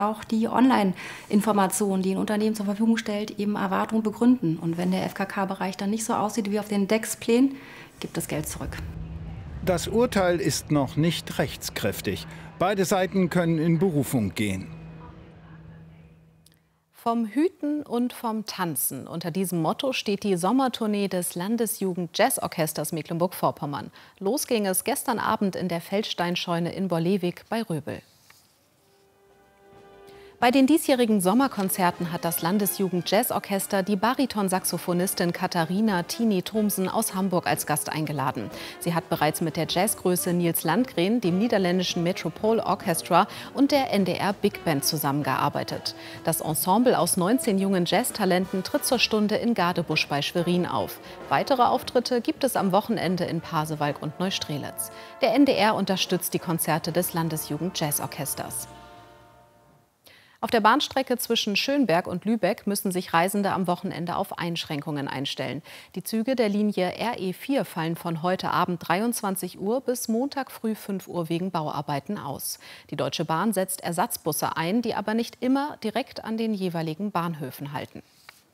Auch die Online-Informationen, die ein Unternehmen zur Verfügung stellt, eben Erwartungen begründen. Und wenn der FKK-Bereich dann nicht so aussieht wie auf den DAX-Plänen, gibt das Geld zurück. Das Urteil ist noch nicht rechtskräftig. Beide Seiten können in Berufung gehen. Vom Hüten und vom Tanzen. Unter diesem Motto steht die Sommertournee des Landesjugend-Jazzorchesters Mecklenburg-Vorpommern. Los ging es gestern Abend in der Feldsteinscheune in Borlewig bei Röbel. Bei den diesjährigen Sommerkonzerten hat das Landesjugend-Jazzorchester die Baritonsaxophonistin Katharina Tini Thomsen aus Hamburg als Gast eingeladen. Sie hat bereits mit der Jazzgröße Niels Landgren, dem niederländischen Metropole Orchestra und der NDR Big Band zusammengearbeitet. Das Ensemble aus 19 jungen Jazztalenten tritt zur Stunde in Gadebusch bei Schwerin auf. Weitere Auftritte gibt es am Wochenende in Pasewalk und Neustrelitz. Der NDR unterstützt die Konzerte des Landesjugend-Jazzorchesters. Auf der Bahnstrecke zwischen Schönberg und Lübeck müssen sich Reisende am Wochenende auf Einschränkungen einstellen. Die Züge der Linie RE4 fallen von heute Abend 23 Uhr bis Montag früh 5 Uhr wegen Bauarbeiten aus. Die Deutsche Bahn setzt Ersatzbusse ein, die aber nicht immer direkt an den jeweiligen Bahnhöfen halten.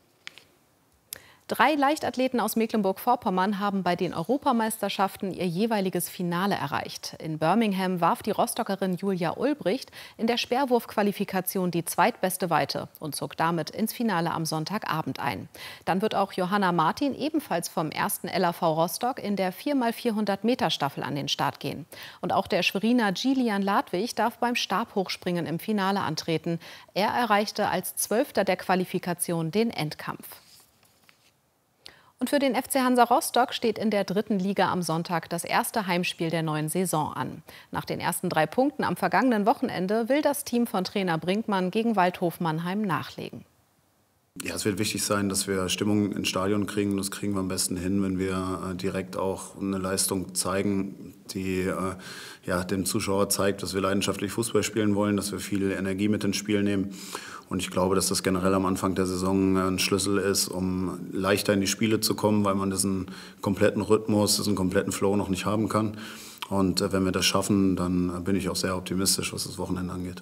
3 Leichtathleten aus Mecklenburg-Vorpommern haben bei den Europameisterschaften ihr jeweiliges Finale erreicht. In Birmingham warf die Rostockerin Julia Ulbricht in der Speerwurfqualifikation die zweitbeste Weite und zog damit ins Finale am Sonntagabend ein. Dann wird auch Johanna Martin ebenfalls vom 1. LAV Rostock in der 4x400-Meter-Staffel an den Start gehen. Und auch der Schweriner Gilian Ladwig darf beim Stabhochspringen im Finale antreten. Er erreichte als 12. der Qualifikation den Endkampf. Und für den FC Hansa Rostock steht in der 3. Liga am Sonntag das erste Heimspiel der neuen Saison an. Nach den ersten 3 Punkten am vergangenen Wochenende will das Team von Trainer Brinkmann gegen Waldhof Mannheim nachlegen. Ja, es wird wichtig sein, dass wir Stimmung ins Stadion kriegen. Das kriegen wir am besten hin, wenn wir direkt auch eine Leistung zeigen, die dem Zuschauer zeigt, dass wir leidenschaftlich Fußball spielen wollen, dass wir viel Energie mit ins Spiel nehmen. Und ich glaube, dass das generell am Anfang der Saison ein Schlüssel ist, um leichter in die Spiele zu kommen, weil man diesen kompletten Rhythmus, diesen kompletten Flow noch nicht haben kann. Und wenn wir das schaffen, dann bin ich auch sehr optimistisch, was das Wochenende angeht.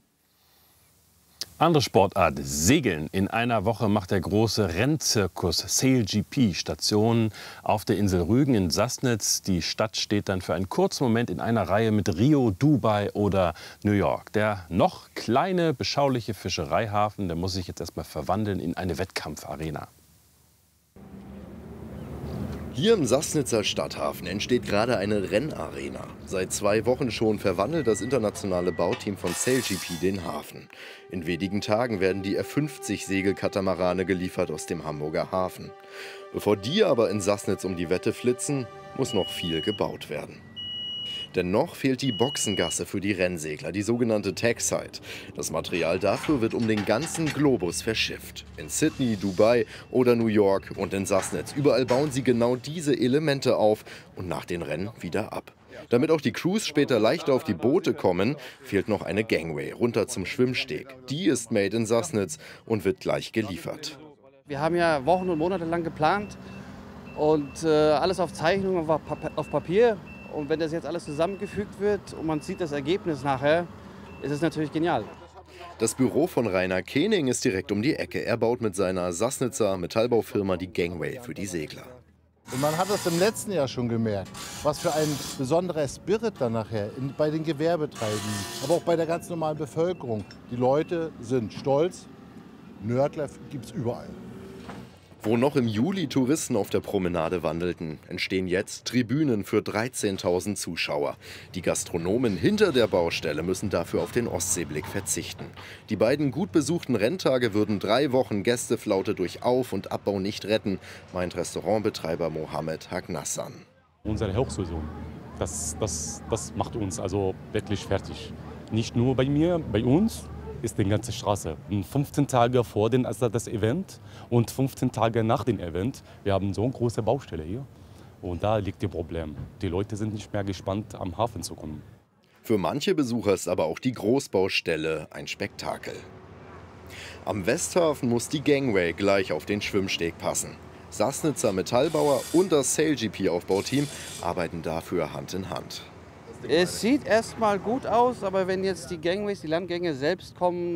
Andere Sportart, Segeln. In einer Woche macht der große Rennzirkus SailGP Station auf der Insel Rügen in Sassnitz. Die Stadt steht dann für einen kurzen Moment in einer Reihe mit Rio, Dubai oder New York. Der noch kleine, beschauliche Fischereihafen, der muss sich jetzt erstmal verwandeln in eine Wettkampfarena. Hier im Sassnitzer Stadthafen entsteht gerade eine Rennarena. Seit 2 Wochen schon verwandelt das internationale Bauteam von SailGP den Hafen. In wenigen Tagen werden die F50 Segelkatamarane geliefert aus dem Hamburger Hafen. Bevor die aber in Sassnitz um die Wette flitzen, muss noch viel gebaut werden. Denn noch fehlt die Boxengasse für die Rennsegler, die sogenannte Tagside. Das Material dafür wird um den ganzen Globus verschifft. In Sydney, Dubai oder New York und in Sassnitz. Überall bauen sie genau diese Elemente auf und nach den Rennen wieder ab. Damit auch die Crews später leichter auf die Boote kommen, fehlt noch eine Gangway runter zum Schwimmsteg. Die ist made in Sassnitz und wird gleich geliefert. Wir haben ja Wochen und Monate lang geplant und alles auf Zeichnung, auf Papier. Und wenn das jetzt alles zusammengefügt wird und man sieht das Ergebnis nachher, ist es natürlich genial. Das Büro von Rainer Kening ist direkt um die Ecke. Er baut mit seiner Sassnitzer Metallbaufirma die Gangway für die Segler. Und man hat das im letzten Jahr schon gemerkt, was für ein besonderer Spirit dann nachher bei den Gewerbetreibenden, aber auch bei der ganz normalen Bevölkerung. Die Leute sind stolz, Nördler gibt es überall. Wo noch im Juli Touristen auf der Promenade wandelten, entstehen jetzt Tribünen für 13.000 Zuschauer. Die Gastronomen hinter der Baustelle müssen dafür auf den Ostseeblick verzichten. Die beiden gut besuchten Renntage würden 3 Wochen Gästeflaute durch Auf- und Abbau nicht retten, meint Restaurantbetreiber Mohammed Hagnassan. Unsere Hochsaison, das macht uns also wirklich fertig. Nicht nur bei mir, bei uns. Ist die ganze Straße. 15 Tage vor das Event und 15 Tage nach dem Event. Wir haben so eine große Baustelle hier. Und da liegt das Problem. Die Leute sind nicht mehr gespannt, am Hafen zu kommen. Für manche Besucher ist aber auch die Großbaustelle ein Spektakel. Am Westhafen muss die Gangway gleich auf den Schwimmsteg passen. Sassnitzer Metallbauer und das SailGP-Aufbauteam arbeiten dafür Hand in Hand. Es sieht erstmal gut aus, aber wenn jetzt die Gangways, die Landgänge selbst kommen,